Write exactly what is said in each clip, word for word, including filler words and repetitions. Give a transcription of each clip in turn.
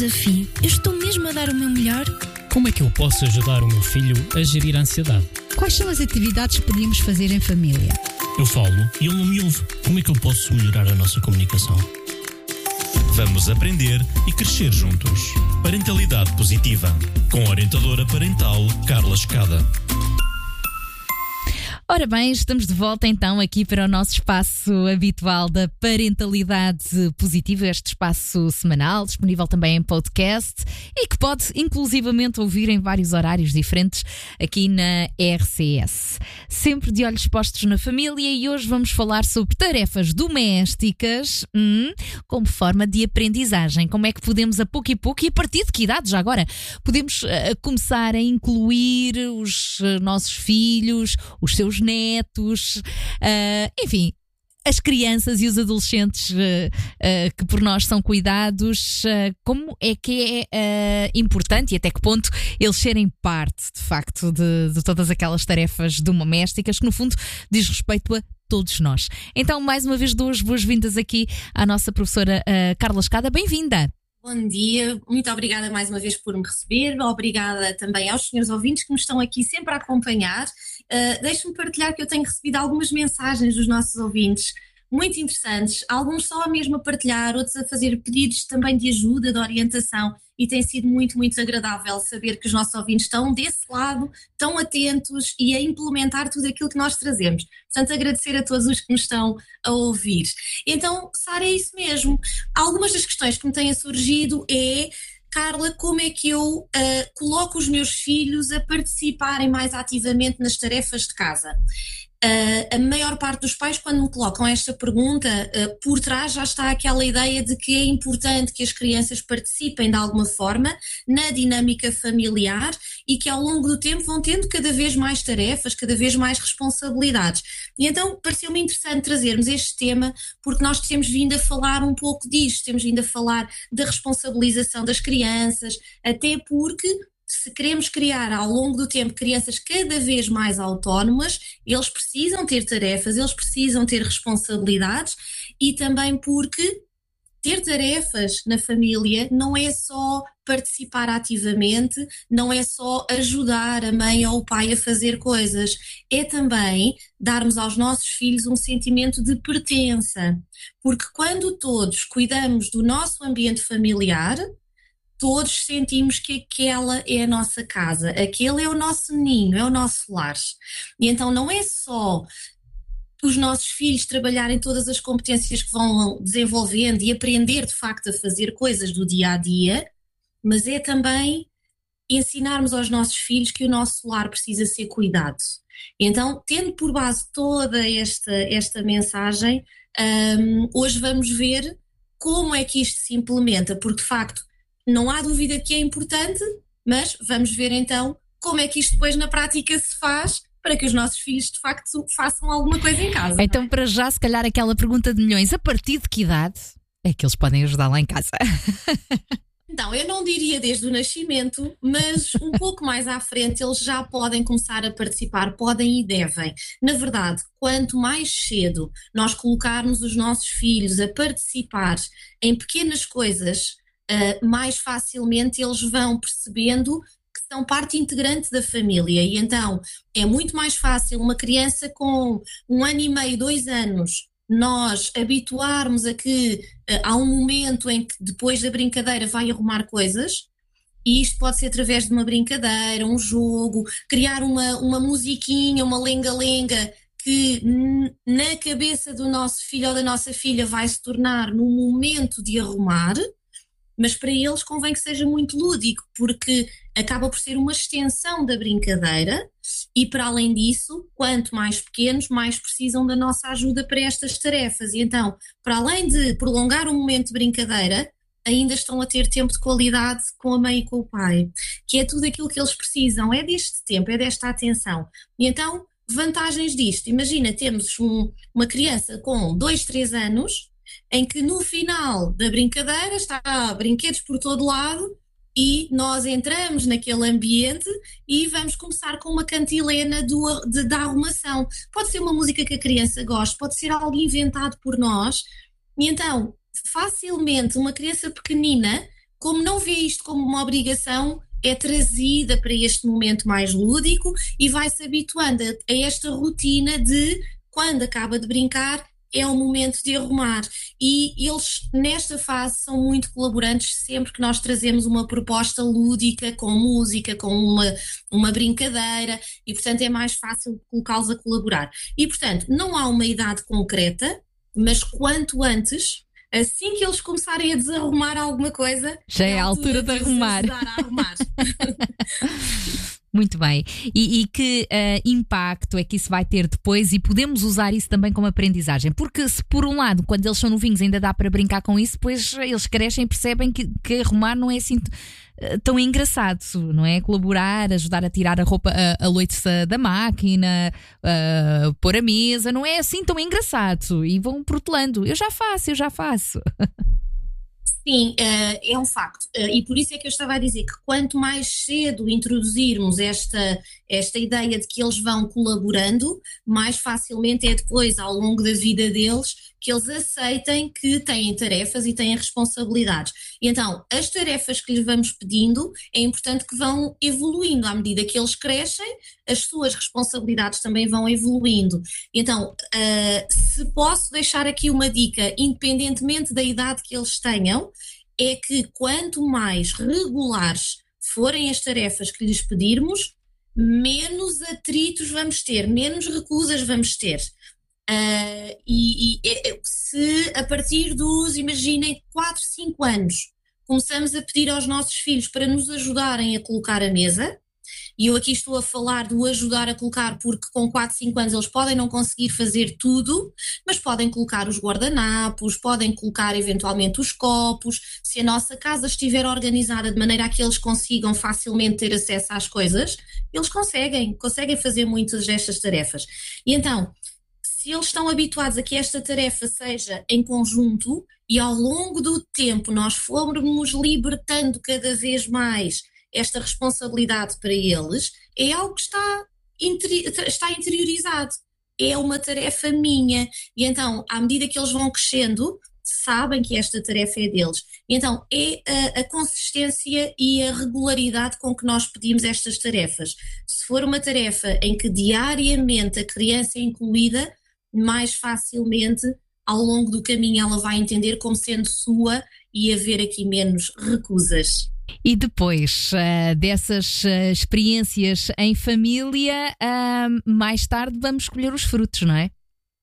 desafio. Eu estou mesmo a dar o meu melhor? Como é que eu posso ajudar o meu filho a gerir a ansiedade? Quais são as atividades que podemos fazer em família? Eu falo e ele não me ouve. Como é que eu posso melhorar a nossa comunicação? Vamos aprender e crescer juntos. Parentalidade positiva. Com a orientadora parental Carla Escada. Ora bem, estamos de volta então aqui para o nosso espaço habitual da parentalidade positiva, este espaço semanal, disponível também em podcast e que pode inclusivamente ouvir em vários horários diferentes aqui na R C S. Sempre de olhos postos na família e hoje vamos falar sobre tarefas domésticas hum, como forma de aprendizagem. Como é que podemos a pouco e pouco e a partir de que idade já agora podemos uh, começar a incluir os uh, nossos filhos, os seus netos, uh, enfim, as crianças e os adolescentes uh, uh, que por nós são cuidados, uh, como é que é uh, importante e até que ponto eles serem parte, de facto, de, de todas aquelas tarefas domésticas que no fundo diz respeito a todos nós. Então, mais uma vez, dou as boas-vindas aqui à nossa professora uh, Carla Escada. Bem-vinda! Bom dia, muito obrigada mais uma vez por me receber, obrigada também aos senhores ouvintes que me estão aqui sempre a acompanhar. Uh, Deixe-me partilhar que eu tenho recebido algumas mensagens dos nossos ouvintes muito interessantes, alguns só mesmo a partilhar, outros a fazer pedidos também de ajuda, de orientação, e tem sido muito, muito agradável saber que os nossos ouvintes estão desse lado, tão atentos e a implementar tudo aquilo que nós trazemos. Portanto, agradecer a todos os que nos estão a ouvir. Então, Sara, é isso mesmo. Algumas das questões que me têm surgido é: Carla, como é que eu uh, coloco os meus filhos a participarem mais ativamente nas tarefas de casa? Uh, a maior parte dos pais, quando me colocam esta pergunta, uh, por trás já está aquela ideia de que é importante que as crianças participem de alguma forma na dinâmica familiar e que ao longo do tempo vão tendo cada vez mais tarefas, cada vez mais responsabilidades. E então pareceu-me interessante trazermos este tema porque nós temos vindo a falar um pouco disto, temos vindo a falar da responsabilização das crianças, até porque se queremos criar ao longo do tempo crianças cada vez mais autónomas, eles precisam ter tarefas, eles precisam ter responsabilidades e também porque ter tarefas na família não é só participar ativamente, não é só ajudar a mãe ou o pai a fazer coisas, é também darmos aos nossos filhos um sentimento de pertença, porque quando todos cuidamos do nosso ambiente familiar, todos sentimos que aquela é a nossa casa, aquele é o nosso ninho, é o nosso lar. E então não é só os nossos filhos trabalharem todas as competências que vão desenvolvendo e aprender de facto a fazer coisas do dia a dia, mas é também ensinarmos aos nossos filhos que o nosso lar precisa ser cuidado. Então, tendo por base toda esta, esta mensagem, um, hoje vamos ver como é que isto se implementa, porque de facto não há dúvida que é importante, mas vamos ver então como é que isto depois na prática se faz para que os nossos filhos de facto façam alguma coisa em casa. Então, para já, se calhar aquela pergunta de milhões: a partir de que idade é que eles podem ajudar lá em casa? Então, eu não diria desde o nascimento, mas um pouco mais à frente eles já podem começar a participar, podem e devem. Na verdade, quanto mais cedo nós colocarmos os nossos filhos a participar em pequenas coisas, Uh, mais facilmente eles vão percebendo que são parte integrante da família e então é muito mais fácil uma criança com um ano e meio, dois anos, nós habituarmos a que uh, há um momento em que depois da brincadeira vai arrumar coisas, e isto pode ser através de uma brincadeira, um jogo, criar uma, uma musiquinha, uma lenga-lenga que n- na cabeça do nosso filho ou da nossa filha vai se tornar no momento de arrumar. Mas para eles convém que seja muito lúdico, porque acaba por ser uma extensão da brincadeira e, para além disso, quanto mais pequenos, mais precisam da nossa ajuda para estas tarefas. E então, para além de prolongar o momento de brincadeira, ainda estão a ter tempo de qualidade com a mãe e com o pai, que é tudo aquilo que eles precisam, é deste tempo, é desta atenção. E então, vantagens disto: imagina, temos um, uma criança com dois, três anos, em que no final da brincadeira está brinquedos por todo lado e nós entramos naquele ambiente e vamos começar com uma cantilena do, de, da arrumação. Pode ser uma música que a criança gosta, pode ser algo inventado por nós, e então facilmente uma criança pequenina como não vê isto como uma obrigação, é trazida para este momento mais lúdico e vai-se habituando a, a esta rotina de, quando acaba de brincar, é o momento de arrumar. E eles, nesta fase, são muito colaborantes sempre que nós trazemos uma proposta lúdica, com música, com uma, uma brincadeira, e, portanto, é mais fácil colocá-los a colaborar. E, portanto, não há uma idade concreta, mas quanto antes, assim que eles começarem a desarrumar alguma coisa, já é a altura de arrumar. De a arrumar. Muito bem. E, e que uh, impacto é que isso vai ter depois, e podemos usar isso também como aprendizagem? Porque se por um lado, quando eles são novinhos, ainda dá para brincar com isso, depois eles crescem e percebem que, que arrumar não é assim uh, tão engraçado, não é? Colaborar, ajudar a tirar a roupa, a, a louça da máquina, uh, pôr a mesa, não é assim tão engraçado. E vão protelando. Eu já faço, eu já faço. Sim, uh, é um facto, uh, e por isso é que eu estava a dizer que quanto mais cedo introduzirmos esta, esta ideia de que eles vão colaborando, mais facilmente é depois, ao longo da vida deles, que eles aceitem que têm tarefas e têm responsabilidades. E então, as tarefas que lhes vamos pedindo, é importante que vão evoluindo à medida que eles crescem, as suas responsabilidades também vão evoluindo. Então, uh, se posso deixar aqui uma dica, independentemente da idade que eles tenham, é que quanto mais regulares forem as tarefas que lhes pedirmos, menos atritos vamos ter, menos recusas vamos ter. Uh, e, e se a partir dos, imaginem, quatro, cinco anos, começamos a pedir aos nossos filhos para nos ajudarem a colocar a mesa, e eu aqui estou a falar do ajudar a colocar porque com quatro, cinco anos eles podem não conseguir fazer tudo, mas podem colocar os guardanapos, podem colocar eventualmente os copos. Se a nossa casa estiver organizada de maneira a que eles consigam facilmente ter acesso às coisas, eles conseguem, conseguem fazer muitas destas tarefas. E então, se eles estão habituados a que esta tarefa seja em conjunto e ao longo do tempo nós formos libertando cada vez mais esta responsabilidade para eles, é algo que está, interi- está interiorizado. É uma tarefa minha. E então, à medida que eles vão crescendo, sabem que esta tarefa é deles. E então, é a, a consistência e a regularidade com que nós pedimos estas tarefas. Se for uma tarefa em que diariamente a criança é incluída, mais facilmente, ao longo do caminho, ela vai entender como sendo sua e haver aqui menos recusas. E depois uh, dessas uh, experiências em família, uh, mais tarde vamos escolher os frutos, não é?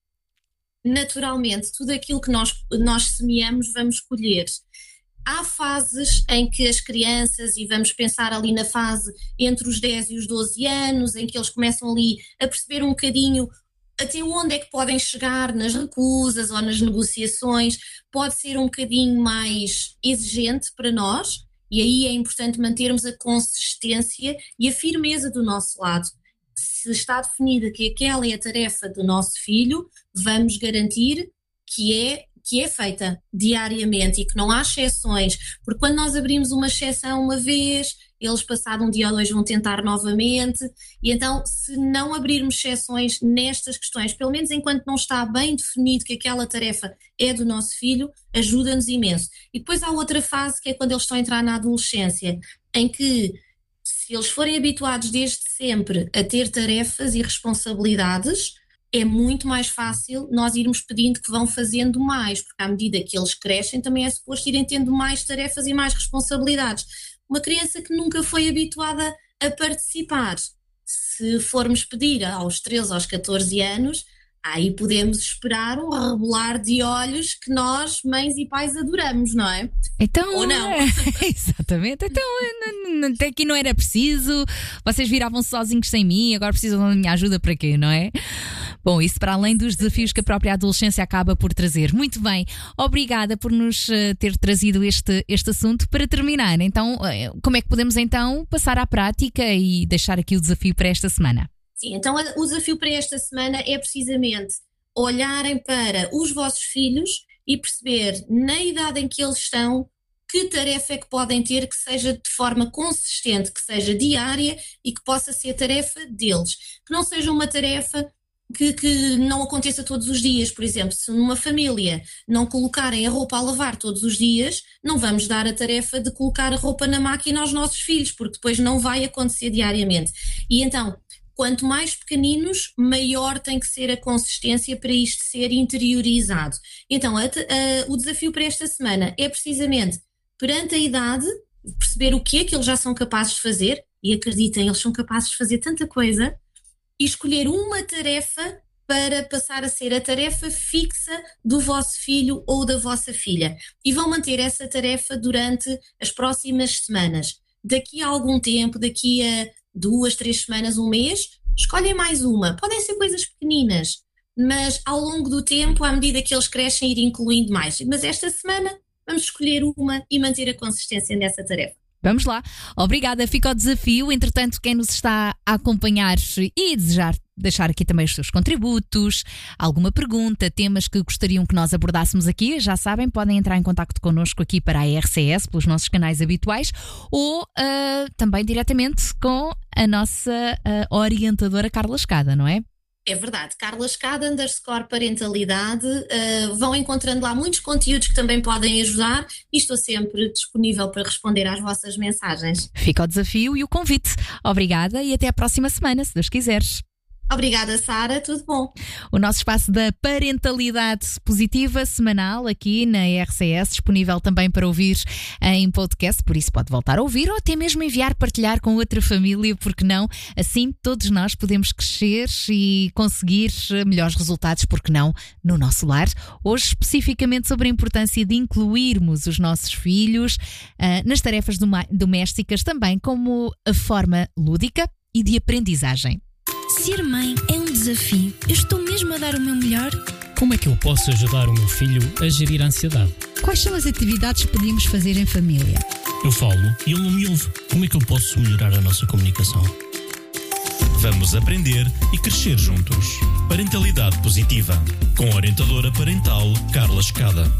Naturalmente, tudo aquilo que nós, nós semeamos vamos colher. Há fases em que as crianças, e vamos pensar ali na fase entre os dez e os doze anos, em que eles começam ali a perceber um bocadinho até onde é que podem chegar nas recusas ou nas negociações, pode ser um bocadinho mais exigente para nós, e aí é importante mantermos a consistência e a firmeza do nosso lado. Se está definida que aquela é a tarefa do nosso filho, vamos garantir que é, que é feita diariamente e que não há exceções, porque quando nós abrimos uma exceção uma vez, eles passado um dia ou dois vão tentar novamente, e então se não abrirmos exceções nestas questões, pelo menos enquanto não está bem definido que aquela tarefa é do nosso filho, ajuda-nos imenso. E depois há outra fase que é quando eles estão a entrar na adolescência, em que se eles forem habituados desde sempre a ter tarefas e responsabilidades, é muito mais fácil nós irmos pedindo que vão fazendo mais, porque à medida que eles crescem também é suposto irem tendo mais tarefas e mais responsabilidades. Uma criança que nunca foi habituada a participar, se formos pedir aos treze, aos catorze anos, aí podemos esperar um rebolar de olhos que nós, mães e pais, adoramos, não é? Então, ou não? Exatamente. Então, até aqui não era preciso, vocês viravam-se sozinhos sem mim, agora precisam da minha ajuda para quê, não é? Bom, isso para além dos desafios que a própria adolescência acaba por trazer. Muito bem, obrigada por nos ter trazido este, este assunto. Para terminar, então, como é que podemos então passar à prática e deixar aqui o desafio para esta semana? Sim, então o desafio para esta semana é precisamente olharem para os vossos filhos e perceber, na idade em que eles estão, que tarefa é que podem ter que seja de forma consistente, que seja diária e que possa ser tarefa deles. Que não seja uma tarefa que, que não aconteça todos os dias. Por exemplo, se numa família não colocarem a roupa a lavar todos os dias, não vamos dar a tarefa de colocar a roupa na máquina aos nossos filhos, porque depois não vai acontecer diariamente. E então, quanto mais pequeninos, maior tem que ser a consistência para isto ser interiorizado. Então, a, a, o desafio para esta semana é precisamente, perante a idade, perceber o que é que eles já são capazes de fazer, e acreditem, eles são capazes de fazer tanta coisa, e escolher uma tarefa para passar a ser a tarefa fixa do vosso filho ou da vossa filha. E vão manter essa tarefa durante as próximas semanas. Daqui a algum tempo, daqui a duas, três semanas, um mês, escolhem mais uma. Podem ser coisas pequeninas, mas ao longo do tempo, à medida que eles crescem, ir incluindo mais. Mas esta semana vamos escolher uma e manter a consistência nessa tarefa. Vamos lá. Obrigada, fica o desafio. Entretanto, quem nos está a acompanhar e desejar deixar aqui também os seus contributos, alguma pergunta, temas que gostariam que nós abordássemos aqui, já sabem, podem entrar em contacto connosco aqui para a R C S, pelos nossos canais habituais, ou uh, também diretamente com a nossa uh, orientadora Carla Escada, não é? É verdade, Carla Escada, underscore parentalidade, uh, vão encontrando lá muitos conteúdos que também podem ajudar e estou sempre disponível para responder às vossas mensagens. Fica o desafio e o convite. Obrigada e até a próxima semana, se Deus quiseres. Obrigada, Sara, tudo bom? O nosso espaço da parentalidade positiva semanal aqui na R C S, disponível também para ouvir em podcast, por isso pode voltar a ouvir ou até mesmo enviar, partilhar com outra família, porque não? Assim todos nós podemos crescer e conseguir melhores resultados, porque não, no nosso lar. Hoje especificamente sobre a importância de incluirmos os nossos filhos uh, nas tarefas domésticas, também como a forma lúdica e de aprendizagem. Ser mãe é um desafio. Eu estou mesmo a dar o meu melhor? Como é que eu posso ajudar o meu filho a gerir a ansiedade? Quais são as atividades que podíamos fazer em família? Eu falo e ele não me ouve. Como é que eu posso melhorar a nossa comunicação? Vamos aprender e crescer juntos. Parentalidade positiva, com a orientadora parental Carla Escada.